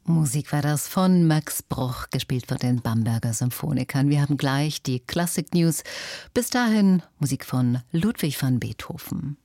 Musik war das von Max Bruch, gespielt von den Bamberger Symphonikern. Wir haben gleich die Classic News. Bis dahin Musik von Ludwig van Beethoven.